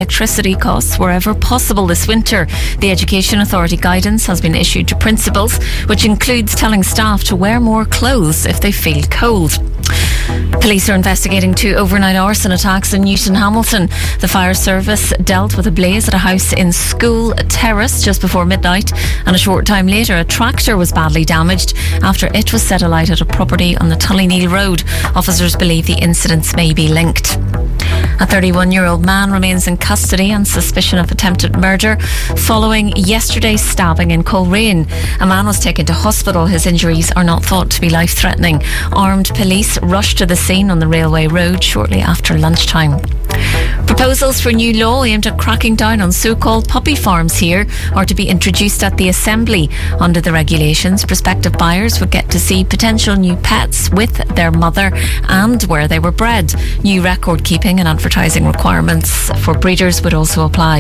electricity costs wherever possible this winter. The Education Authority guidance has been issued to principals, which includes telling staff to wear more clothes if they feel cold. Police are investigating 2 overnight arson attacks in Newton Hamilton. The fire service dealt with a blaze at a house in School Terrace just before midnight, and a short time later a tractor was badly damaged after it was set alight at a property on the Tullyneal Road. Officers believe the incidents may be linked. A 31-year-old man remains in custody on suspicion of attempted murder following yesterday's stabbing in Coleraine. A man was taken to hospital. His injuries are not thought to be life-threatening. Armed police rushed to the scene on the railway road shortly after lunchtime. Proposals for new law aimed at cracking down on so-called puppy farms here are to be introduced at the Assembly. Under the regulations, prospective buyers would get to see potential new pets with their mother and where they were bred. New record keeping and advertising requirements for breeders would also apply.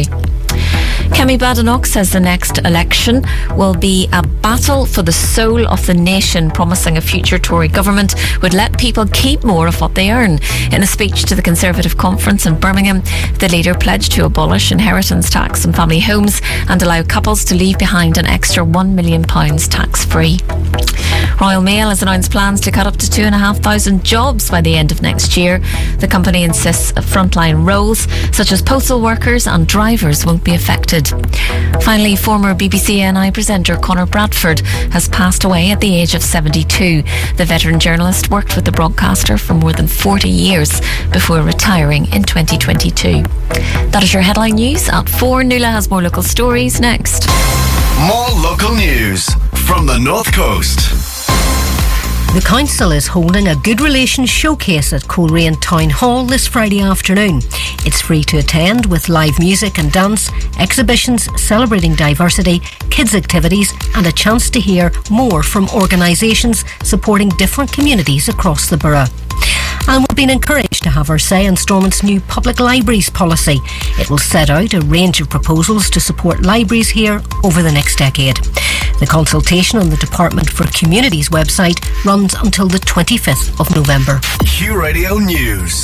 Kemi Badenoch says the next election will be a battle for the soul of the nation, promising a future Tory government would let people keep more of what they earn. In a speech to the Conservative conference in Birmingham, the leader pledged to abolish inheritance tax on family homes and allow couples to leave behind an extra £1 million tax-free. Royal Mail has announced plans to cut up to 2,500 jobs by the end of next year. The company insists frontline roles such as postal workers and drivers won't be affected. Finally, former BBC NI presenter Conor Bradford has passed away at the age of 72. The veteran journalist worked with the broadcaster for more than 40 years before retiring in 2022. That is your headline news at 4. Nuala has more local stories next. More local news from the North Coast. The council is holding a Good Relations showcase at Coleraine Town Hall this Friday afternoon. It's free to attend with live music and dance, exhibitions celebrating diversity, kids activities and a chance to hear more from organisations supporting different communities across the borough. And we've been encouraged to have our say in Stormont's new public libraries policy. It will set out a range of proposals to support libraries here over the next decade. The consultation on the Department for Communities website runs until the 25th of November. Q Radio News.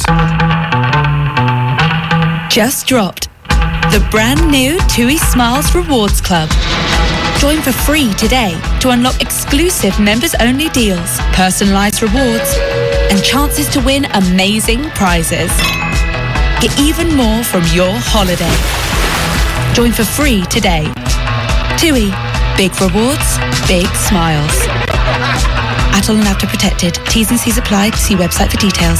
Just dropped. The brand new TUI Smiles Rewards Club. Join for free today to unlock exclusive members-only deals, personalised rewards, and chances to win amazing prizes. Get even more from your holiday. Join for free today. TUI. Big rewards, big smiles. Atoll and After Protected. T's and C's apply. See website for details.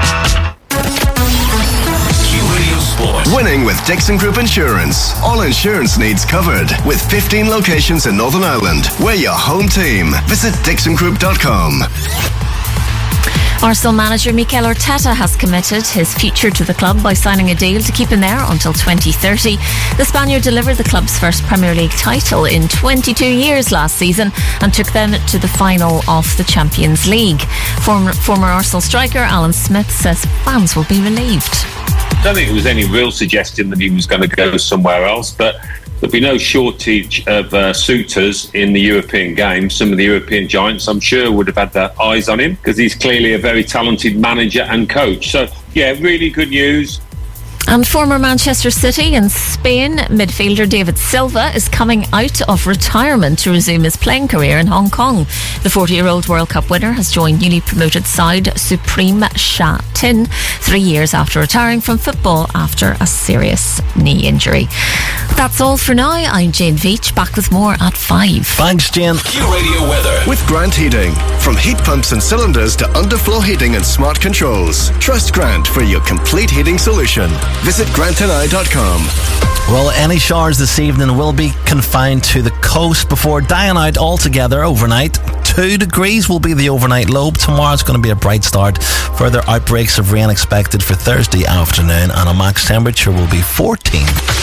Winning with Dixon Group Insurance. All insurance needs covered. With 15 locations in Northern Ireland. We're your home team. Visit dixongroup.com. Arsenal manager Mikel Arteta has committed his future to the club by signing a deal to keep him there until 2030. The Spaniard delivered the club's first Premier League title in 22 years last season and took them to the final of the Champions League. Former Arsenal striker Alan Smith says fans will be relieved. I don't think there was any real suggestion that he was going to go somewhere else, but there'll be no shortage of suitors in the European games. Some of the European giants, I'm sure, would have had their eyes on him because he's clearly a very talented manager and coach. So, yeah, really good news. And former Manchester City and Spain midfielder David Silva is coming out of retirement to resume his playing career in Hong Kong. The 40-year-old World Cup winner has joined newly promoted side Supreme Sha Tin 3 years after retiring from football after a serious knee injury. That's all for now. I'm Jane Veach, back with more at 5. Thanks, Jane. Q Radio weather with Grant Heating. From heat pumps and cylinders to underflow heating and smart controls. Trust Grant for your complete heating solution. Visit grantandI.com. Well, any showers this evening will be confined to the coast before dying out altogether overnight. 2 degrees will be the overnight low. Tomorrow's going to be a bright start. Further outbreaks of rain expected for Thursday afternoon, and a max temperature will be 14.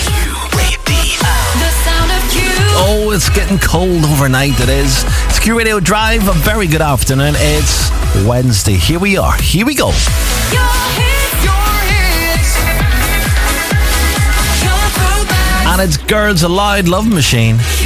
Oh, it's getting cold overnight, it is. It's Q Radio Drive. A very good afternoon. It's Wednesday. Here we are. Here we go. And it's Girls Aloud Love Machine.